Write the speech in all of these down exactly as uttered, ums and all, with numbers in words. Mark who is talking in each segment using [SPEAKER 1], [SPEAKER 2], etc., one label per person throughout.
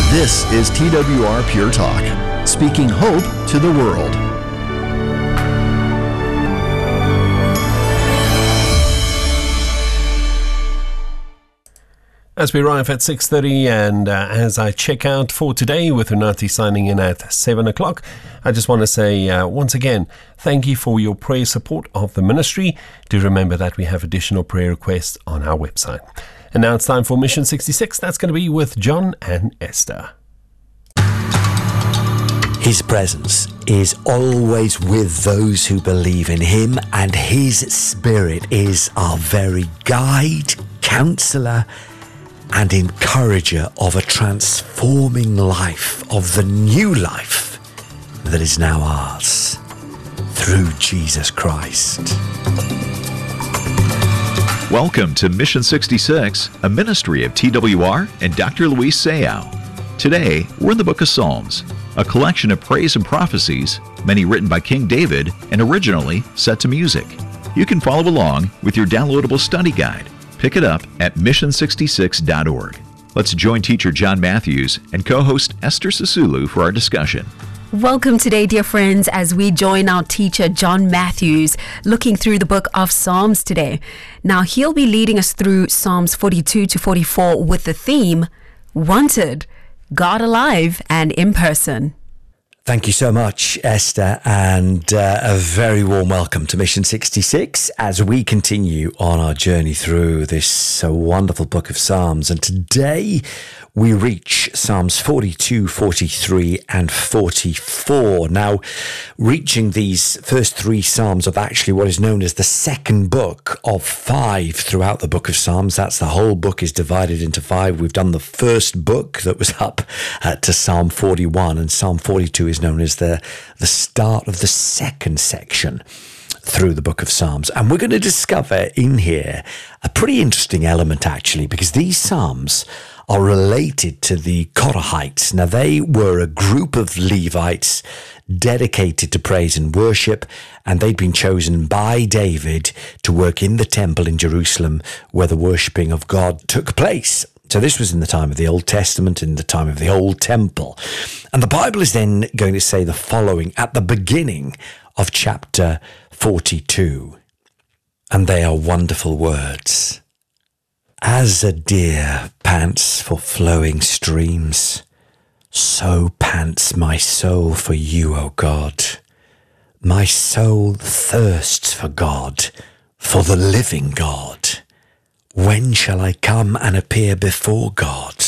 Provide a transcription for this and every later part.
[SPEAKER 1] This is T W R Pure Talk, speaking hope to the world.
[SPEAKER 2] As we arrive at six thirty and uh, as I check out for today with Unati signing in at seven o'clock, I just want to say uh, once again, thank you for your prayer support of the ministry. Do remember that we have additional prayer requests on our website. And now it's time for Mission sixty-six. That's going to be with John and Esther.
[SPEAKER 3] His presence is always with those who believe in him, and his spirit is our very guide, counselor, and encourager of a transforming life, of the new life that is now ours through Jesus Christ.
[SPEAKER 4] Welcome to Mission sixty-six, a ministry of T W R and Doctor Luis Sayao. Today, we're in the book of Psalms, a collection of praise and prophecies, many written by King David and originally set to music. You can follow along with your downloadable study guide. Pick it up at mission sixty-six dot org. Let's join teacher John Matthews and co-host Esther Sisulu for our discussion.
[SPEAKER 5] Welcome today, dear friends, as we join our teacher John Matthews looking through the book of Psalms today. Now, he'll be leading us through Psalms forty-two to forty-four with the theme, Wanted, God Alive and in Person.
[SPEAKER 3] Thank you so much, Esther, and uh, a very warm welcome to Mission sixty-six as we continue on our journey through this uh, wonderful book of Psalms. And today we reach Psalms forty-two, forty-three, and forty-four. Now, reaching these first three Psalms of actually what is known as the second book of five throughout the book of Psalms. That's the whole book is divided into five. We've done the first book that was up uh, to Psalm forty-one, and Psalm forty-two is known as the, the start of the second section through the book of Psalms. And we're going to discover in here a pretty interesting element, actually, because these Psalms are related to the Korahites. Now, they were a group of Levites dedicated to praise and worship, and they'd been chosen by David to work in the temple in Jerusalem where the worshipping of God took place. So this was in the time of the Old Testament, in the time of the Old Temple. And the Bible is then going to say the following at the beginning of chapter forty-two. And they are wonderful words. As a deer pants for flowing streams, so pants my soul for you, O God. My soul thirsts for God, for the living God. When shall I come and appear before God?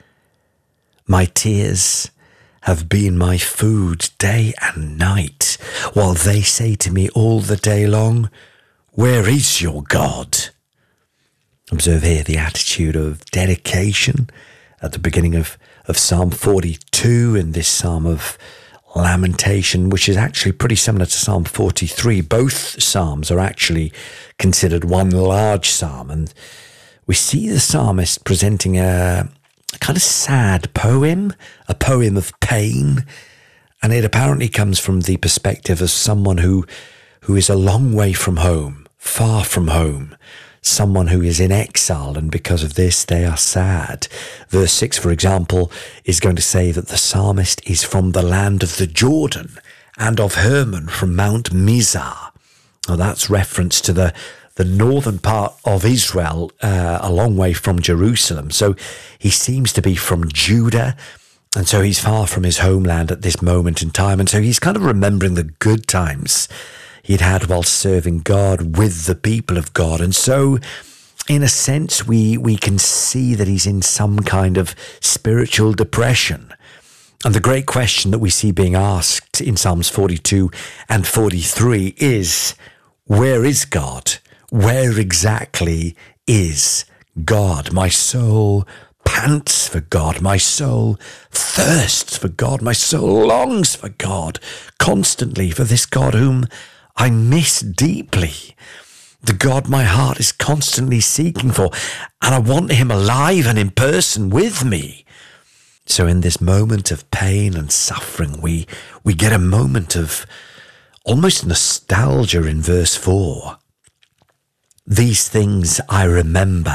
[SPEAKER 3] My tears have been my food day and night, while they say to me all the day long, where is your God? Observe here the attitude of dedication at the beginning of, of Psalm forty-two and this Psalm of lamentation, which is actually pretty similar to Psalm forty-three. Both Psalms are actually considered one large psalm, and we see the psalmist presenting a, a kind of sad poem, a poem of pain, and it apparently comes from the perspective of someone who who is a long way from home, far from home, someone who is in exile, and because of this they are sad. Verse six, for example, is going to say that the psalmist is from the land of the Jordan and of Hermon from Mount Mizar. Now that's reference to the the northern part of Israel, uh, a long way from Jerusalem. So he seems to be from Judah, and so he's far from his homeland at this moment in time. And so he's kind of remembering the good times he'd had while serving God with the people of God. And so, in a sense, we, we can see that he's in some kind of spiritual depression. And the great question that we see being asked in Psalms forty-two and forty-three is, where is God? Where exactly is God? My soul pants for God. My soul thirsts for God. My soul longs for God constantly, for this God whom I miss deeply. The God my heart is constantly seeking for, and I want him alive and in person with me. So in this moment of pain and suffering, we, we get a moment of almost nostalgia in verse four. These things I remember,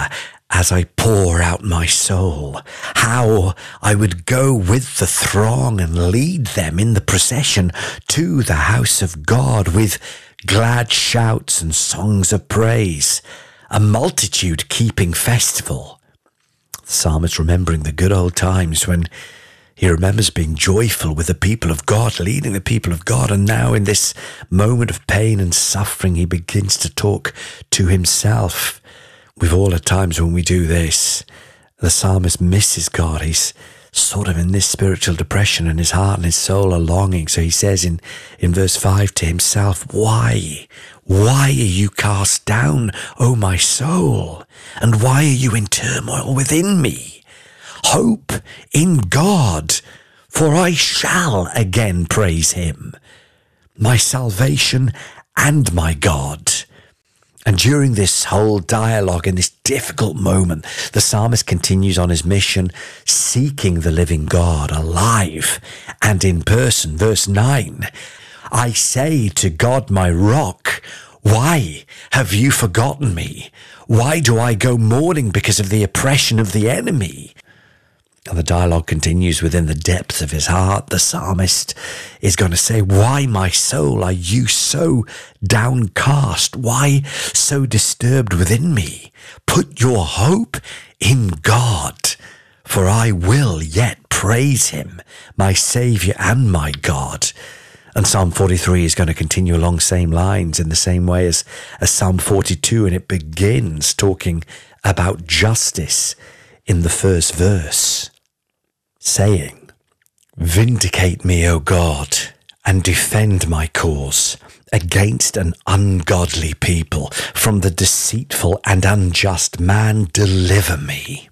[SPEAKER 3] as I pour out my soul, how I would go with the throng and lead them in the procession to the house of God with glad shouts and songs of praise, a multitude keeping festival. The psalmist remembering the good old times when he remembers being joyful with the people of God, leading the people of God. And now in this moment of pain and suffering, he begins to talk to himself. We've all at times when we do this, the psalmist misses God. He's sort of in this spiritual depression and his heart and his soul are longing. So he says in, in verse five to himself, why? Why are you cast down, O my soul? And why are you in turmoil within me? Hope in God, for I shall again praise him, my salvation and my God. And during this whole dialogue, in this difficult moment, the psalmist continues on his mission, seeking the living God alive and in person. Verse nine, I say to God, my rock, why have you forgotten me? Why do I go mourning because of the oppression of the enemy? And the dialogue continues within the depths of his heart. The psalmist is going to say, why, my soul, are you so downcast? Why so disturbed within me? Put your hope in God, for I will yet praise him, my Saviour and my God. And Psalm forty-three is going to continue along same lines in the same way as, as Psalm forty-two, and it begins talking about justice in the first verse, saying, vindicate me, O God, and defend my cause against an ungodly people. From the deceitful and unjust man, deliver me.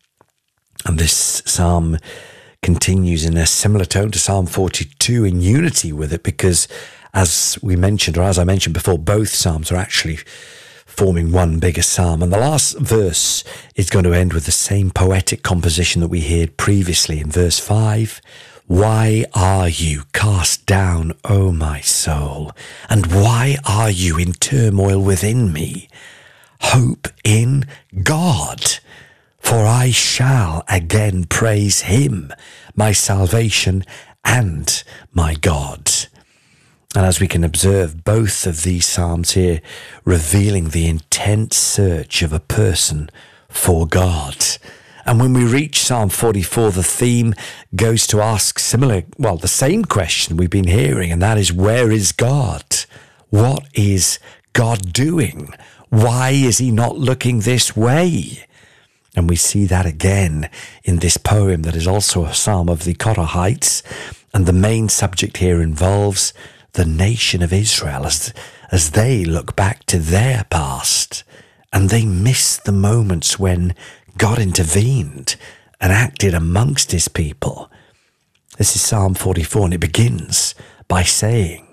[SPEAKER 3] And this psalm continues in a similar tone to Psalm forty-two, in unity with it, because as we mentioned, or as I mentioned before, both psalms are actually forming one bigger psalm. And the last verse is going to end with the same poetic composition that we heard previously in verse five. Why are you cast down, O my soul? And why are you in turmoil within me? Hope in God, for I shall again praise him, my salvation and my God. And as we can observe, both of these psalms here revealing the intense search of a person for God. And when we reach Psalm forty-four, the theme goes to ask similar, well, the same question we've been hearing, and that is, where is God? What is God doing? Why is he not looking this way? And we see that again in this poem that is also a psalm of the Korahites. And the main subject here involves the nation of Israel as, as they look back to their past and they miss the moments when God intervened and acted amongst his people. This is Psalm forty-four, and it begins by saying,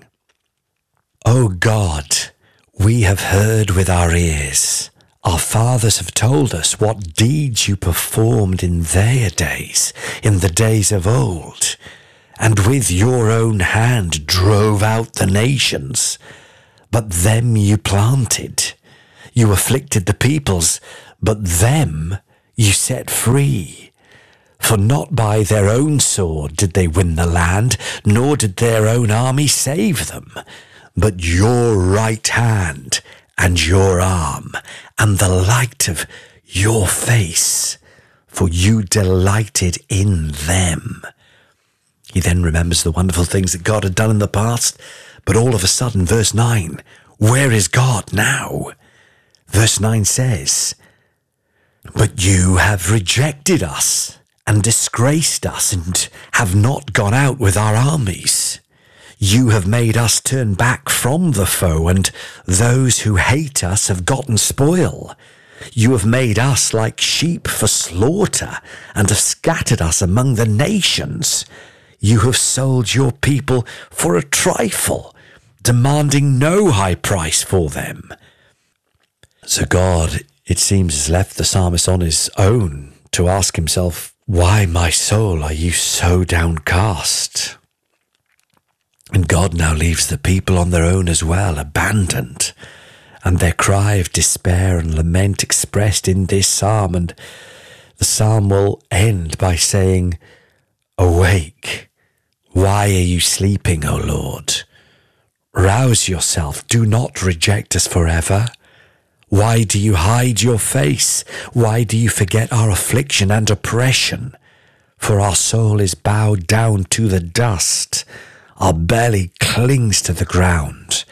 [SPEAKER 3] O God, we have heard with our ears. Our fathers have told us what deeds you performed in their days, in the days of old, and with your own hand drove out the nations. But them you planted. You afflicted the peoples, but them you set free. For not by their own sword did they win the land, nor did their own army save them, but your right hand and your arm, and the light of your face, for you delighted in them. He then remembers the wonderful things that God had done in the past, but all of a sudden, verse nine, where is God now? Verse nine says, but you have rejected us and disgraced us and have not gone out with our armies. You have made us turn back from the foe, and those who hate us have gotten spoil. You have made us like sheep for slaughter and have scattered us among the nations. You have sold your people for a trifle, demanding no high price for them. So God, it seems, has left the psalmist on his own to ask himself, why, my soul, are you so downcast? And God now leaves the people on their own as well, abandoned. and their cry of despair and lament expressed in this psalm. And the psalm will end by saying, "Awake, why are you sleeping, O Lord? Rouse yourself, do not reject us forever. Why do you hide your face? Why do you forget our affliction and oppression? For our soul is bowed down to the dust, our belly clings to the ground.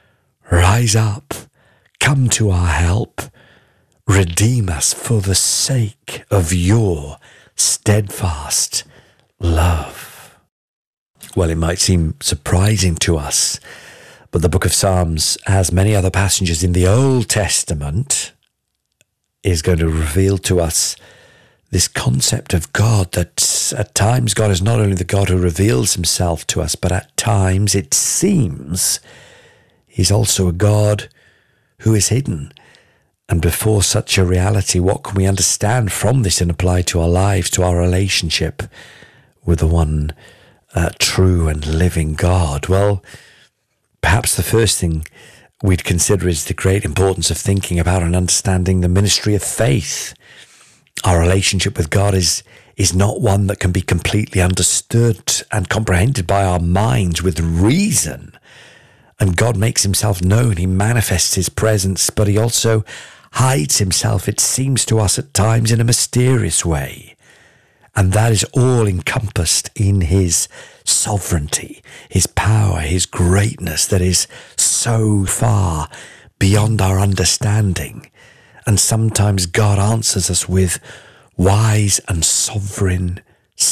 [SPEAKER 3] Rise up, come to our help, redeem us for the sake of your steadfast love." Well, it might seem surprising to us, but the book of Psalms, as many other passages in the Old Testament, is going to reveal to us this concept of God, that at times God is not only the God who reveals himself to us, but at times it seems he's also a God who is hidden. And before such a reality, what can we understand from this and apply to our lives, to our relationship with the one uh, true and living God? Well, perhaps the first thing we'd consider is the great importance of thinking about and understanding the ministry of faith. Our relationship with God is, is not one that can be completely understood and comprehended by our minds with reason. And God makes himself known, he manifests his presence, but he also hides himself, it seems to us at times, in a mysterious way. And that is all encompassed in his sovereignty, his power, his greatness that is so far beyond our understanding. And sometimes God answers us with wise and sovereign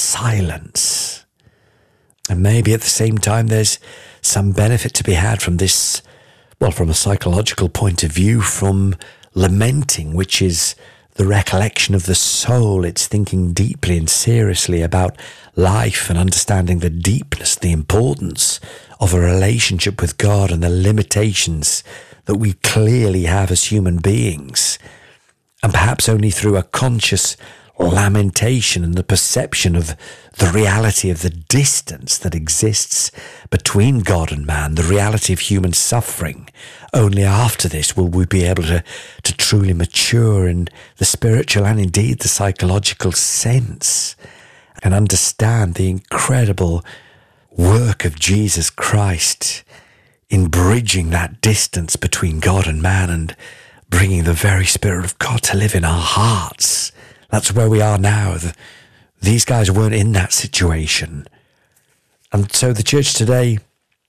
[SPEAKER 3] silence. And maybe at the same time there's some benefit to be had from this, well, from a psychological point of view, from lamenting, which is the recollection of the soul. It's thinking deeply and seriously about life and understanding the deepness, the importance of a relationship with God and the limitations that we clearly have as human beings. And perhaps only through a conscious lamentation and the perception of the reality of the distance that exists between God and man, the reality of human suffering, only after this will we be able to, to truly mature in the spiritual and indeed the psychological sense and understand the incredible work of Jesus Christ in bridging that distance between God and man and bringing the very Spirit of God to live in our hearts. That's where we are now. The, these guys weren't in that situation. And so the church today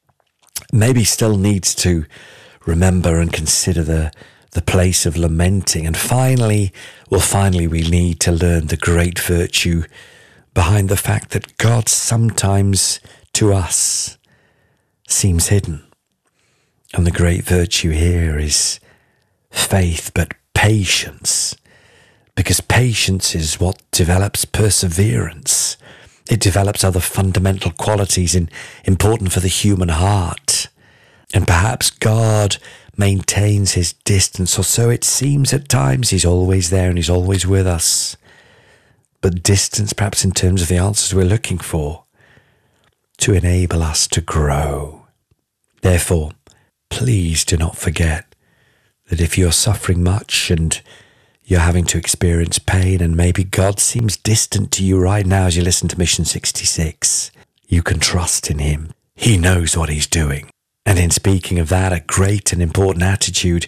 [SPEAKER 3] maybe still needs to remember and consider the, the place of lamenting. And finally, well, finally, we need to learn the great virtue behind the fact that God sometimes to us seems hidden. And the great virtue here is faith, but patience. Because patience is what develops perseverance. It develops other fundamental qualities in, important for the human heart. And perhaps God maintains his distance, or so it seems at times. He's always there and he's always with us. But distance, perhaps in terms of the answers we're looking for, to enable us to grow. Therefore, please do not forget that if you're suffering much and you're having to experience pain, and maybe God seems distant to you right now as you listen to Mission sixty-six, you can trust in him. He knows what he's doing. And in speaking of that, a great and important attitude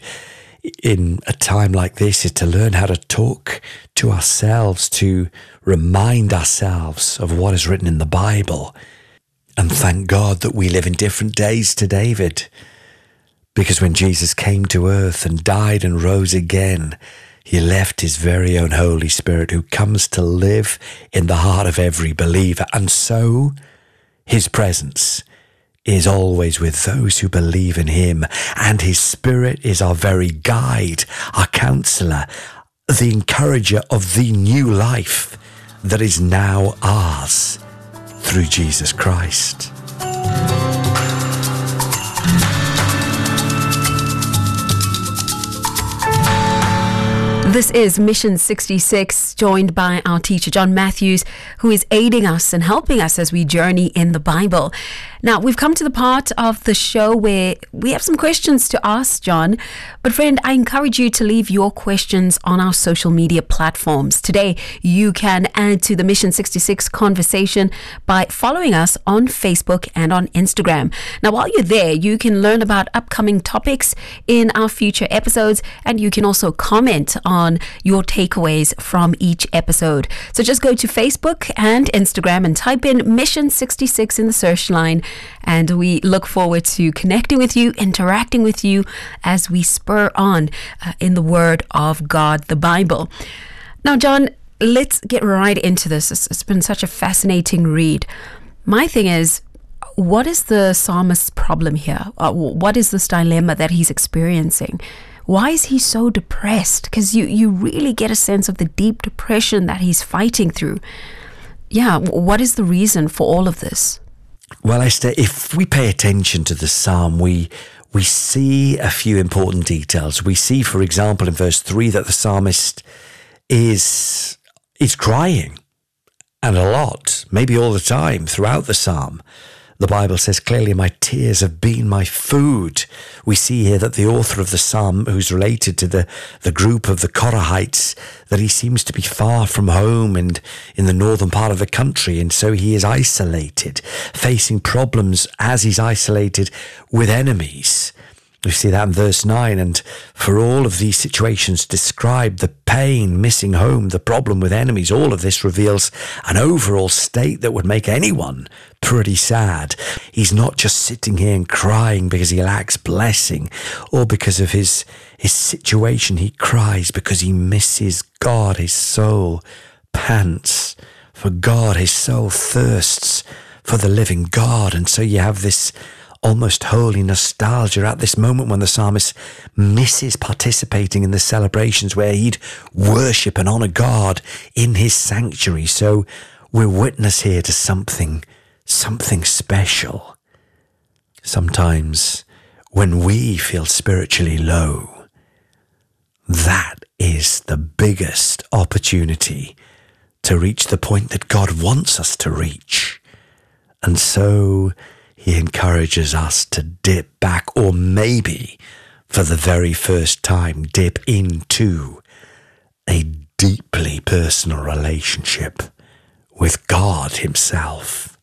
[SPEAKER 3] in a time like this is to learn how to talk to ourselves, to remind ourselves of what is written in the Bible. And thank God that we live in different days to David. Because when Jesus came to earth and died and rose again, he left his very own Holy Spirit who comes to live in the heart of every believer. And so his presence is always with those who believe in him. And his Spirit is our very guide, our counselor, the encourager of the new life that is now ours through Jesus Christ.
[SPEAKER 5] This is Mission sixty-six, joined by our teacher, John Matthews, who is aiding us and helping us as we journey in the Bible. Now, we've come to the part of the show where we have some questions to ask John. But friend, I encourage you to leave your questions on our social media platforms. Today, you can add to the Mission sixty-six conversation by following us on Facebook and on Instagram. Now, while you're there, you can learn about upcoming topics in our future episodes, and you can also comment on your takeaways from each episode. So just go to Facebook and Instagram and type in Mission sixty-six in the search line. And we look forward to connecting with you, interacting with you as we spur on uh, in the Word of God, the Bible. Now, John, let's get right into this. It's, it's been such a fascinating read. My thing is, what is the psalmist's problem here? Uh, what is this dilemma that he's experiencing? Why is he so depressed? Because you, you really get a sense of the deep depression that he's fighting through. Yeah, what is the reason for all of this?
[SPEAKER 3] Well, Esther, if we pay attention to the psalm, we we see a few important details. We see, for example, in verse three that the psalmist is is crying, and a lot, maybe all the time throughout the psalm. The Bible says clearly, my tears have been my food. We see here that the author of the psalm, who's related to the, the group of the Korahites, that he seems to be far from home and in the northern part of the country, and so he is isolated, facing problems as he's isolated with enemies. We see that in verse nine, and for all of these situations described, the pain, missing home, the problem with enemies, all of this reveals an overall state that would make anyone pretty sad. He's not just sitting here and crying because he lacks blessing or because of his, his situation. He cries because he misses God. His soul pants for God. His soul thirsts for the living God. And so you have this almost holy nostalgia at this moment when the psalmist misses participating in the celebrations where he'd worship and honor God in his sanctuary. So we're witness here to something, something special. Sometimes when we feel spiritually low, that is the biggest opportunity to reach the point that God wants us to reach. And so he encourages us to dip back, or maybe for the very first time, dip into a deeply personal relationship with God himself.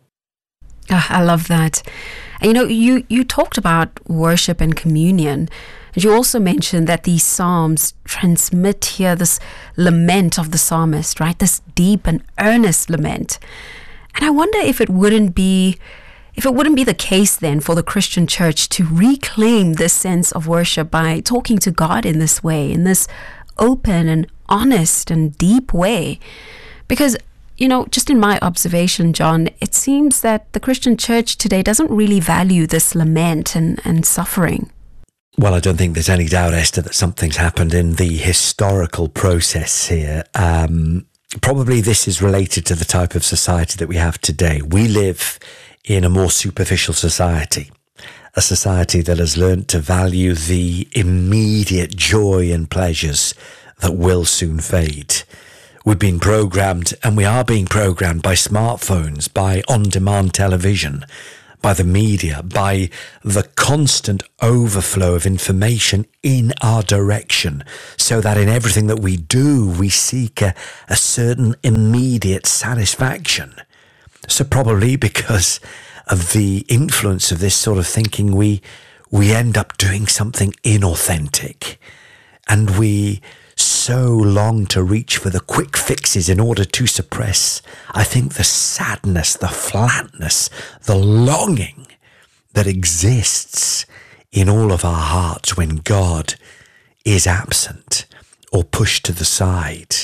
[SPEAKER 5] Oh, I love that. And you know, you, you talked about worship and communion. And you also mentioned that these psalms transmit here this lament of the psalmist, right? This deep and earnest lament. And I wonder if it wouldn't be If it wouldn't be the case then for the Christian church to reclaim this sense of worship by talking to God in this way, in this open and honest and deep way. Because, you know, just in my observation, John, it seems that the Christian church today doesn't really value this lament and, and suffering.
[SPEAKER 3] Well, I don't think there's any doubt, Esther, that something's happened in the historical process here. Um, probably this is related to the type of society that we have today. We live in a more superficial society, a society that has learned to value the immediate joy and pleasures that will soon fade. We've been programmed, and we are being programmed by smartphones, by on-demand television, by the media, by the constant overflow of information in our direction, so that in everything that we do, we seek a, a certain immediate satisfaction. So probably because of the influence of this sort of thinking, we we end up doing something inauthentic, and we so long to reach for the quick fixes in order to suppress, I think, the sadness, the flatness, the longing that exists in all of our hearts when God is absent or pushed to the side.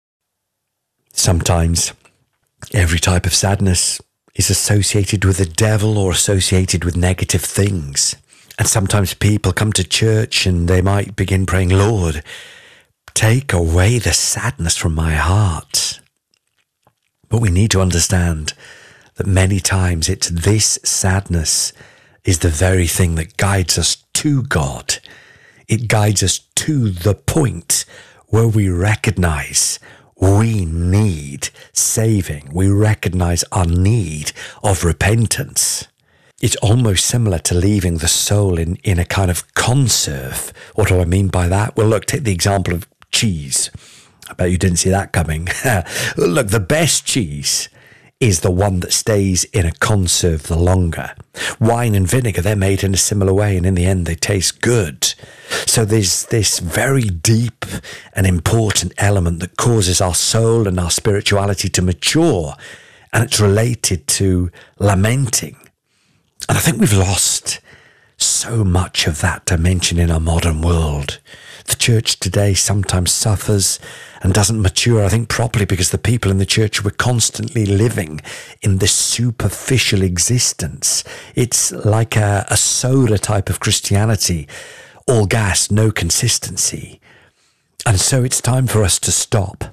[SPEAKER 3] Sometimes every type of sadness is associated with the devil or associated with negative things. And sometimes people come to church and they might begin praying, Lord, take away the sadness from my heart. But we need to understand that many times it's this sadness is the very thing that guides us to God. It guides us to the point where we recognize we need saving. We recognize our need of repentance. It's almost similar to leaving the soul in, in a kind of conserve. What do I mean by that? Well, look, take the example of cheese. I bet you didn't see that coming. Look, the best cheese is the one that stays in a conserve the longer. Wine and vinegar, they're made in a similar way, and in the end, they taste good. So there's this very deep and important element that causes our soul and our spirituality to mature, and it's related to lamenting. And I think we've lost so much of that dimension in our modern world. The church today sometimes suffers and doesn't mature, I think, properly because the people in the church were constantly living in this superficial existence. It's like a, a soda type of Christianity, all gas, no consistency. And so it's time for us to stop,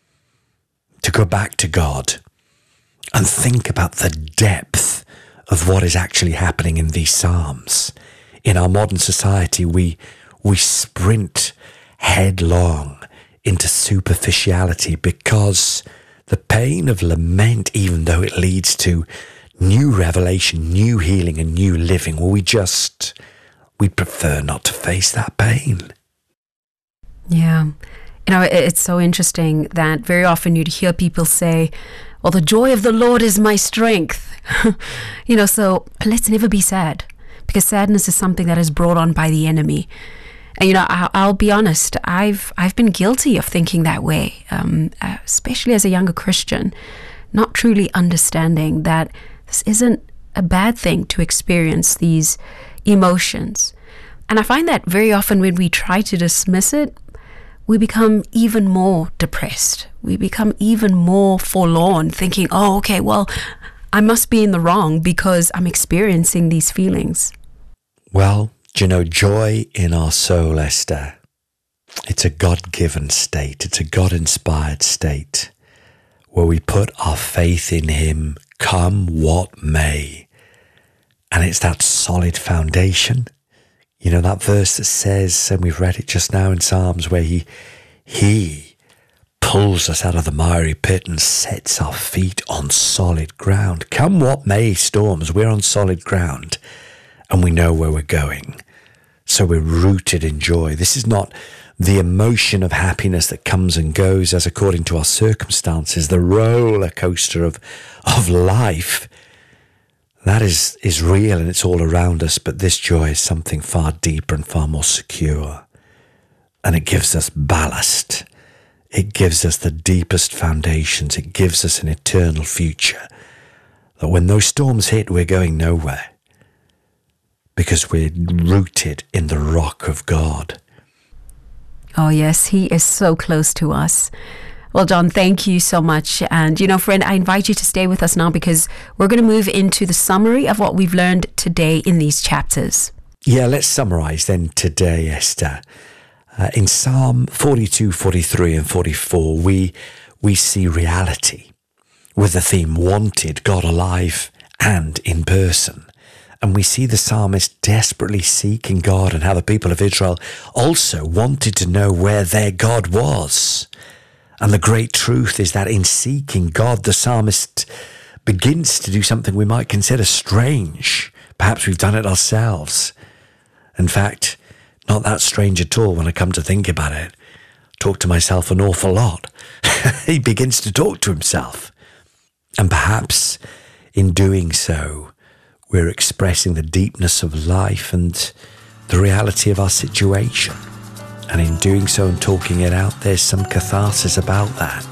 [SPEAKER 3] to go back to God and think about the depth of what is actually happening in these Psalms. In our modern society, we we sprint headlong into superficiality because the pain of lament, even though it leads to new revelation, new healing, and new living, well, we just, we prefer not to face that pain.
[SPEAKER 5] Yeah. You know, it's so interesting that very often you'd hear people say, well, the joy of the Lord is my strength. You know, so let's never be sad, because sadness is something that is brought on by the enemy. And, you know, I'll, I'll be honest, I've I've been guilty of thinking that way, um, especially as a younger Christian, not truly understanding that this isn't a bad thing to experience these emotions. And I find that very often when we try to dismiss it, we become even more depressed. We become even more forlorn, thinking, oh, okay, well, I must be in the wrong because I'm experiencing these feelings.
[SPEAKER 3] Well, do you know, joy in our soul, Esther, it's a God-given state. It's a God-inspired state where we put our faith in him, come what may. And it's that solid foundation. You know, that verse that says, and we've read it just now in Psalms, where he, he pulls us out of the miry pit and sets our feet on solid ground. Come what may storms, we're on solid ground. And we know where we're going. So we're rooted in joy. This is not the emotion of happiness that comes and goes as according to our circumstances, the roller coaster of, of life. That is, is real and it's all around us, but this joy is something far deeper and far more secure. And it gives us ballast. It gives us the deepest foundations. It gives us an eternal future. That when those storms hit, we're going nowhere. Because we're rooted in the rock of God.
[SPEAKER 5] Oh, yes, he is so close to us. Well, John, thank you so much. And, you know, friend, I invite you to stay with us now because we're going to move into the summary of what we've learned today in these chapters.
[SPEAKER 3] Yeah, let's summarize then today, Esther. Uh, in Psalm forty-two, forty-three and forty-four, we, we see reality with the theme wanted, God alive and in person. And we see the psalmist desperately seeking God and how the people of Israel also wanted to know where their God was. And the great truth is that in seeking God, the psalmist begins to do something we might consider strange. Perhaps we've done it ourselves. In fact, not that strange at all when I come to think about it. Talk to myself an awful lot. He begins to talk to himself. And perhaps in doing so, we're expressing the deepness of life and the reality of our situation. And in doing so and talking it out, there's some catharsis about that.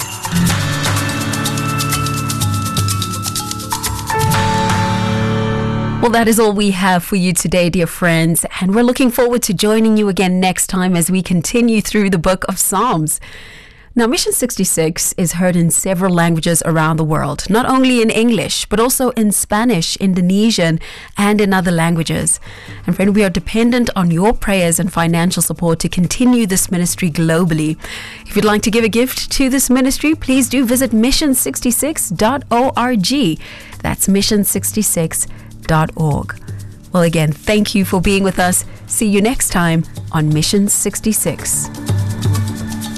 [SPEAKER 5] Well, that is all we have for you today, dear friends. And we're looking forward to joining you again next time as we continue through the book of Psalms. Now, Mission sixty-six is heard in several languages around the world, not only in English, but also in Spanish, Indonesian, and in other languages. And friend, we are dependent on your prayers and financial support to continue this ministry globally. If you'd like to give a gift to this ministry, please do visit mission sixty-six dot org. That's mission sixty-six dot org. Well, again, thank you for being with us. See you next time on Mission sixty-six.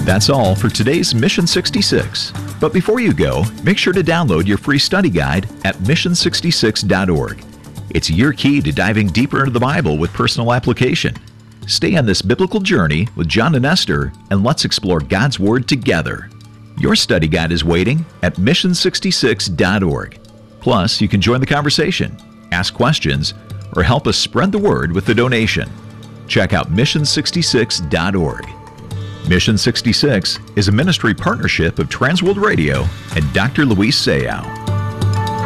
[SPEAKER 4] That's all for today's Mission sixty-six. But before you go, make sure to download your free study guide at mission sixty-six dot org. It's your key to diving deeper into the Bible with personal application. Stay on this biblical journey with John and Esther, and let's explore God's Word together. Your study guide is waiting at mission sixty-six dot org. Plus, you can join the conversation, ask questions, or help us spread the word with a donation. Check out mission sixty-six dot org. Mission sixty-six is a ministry partnership of Transworld Radio and Doctor Luis Sayao.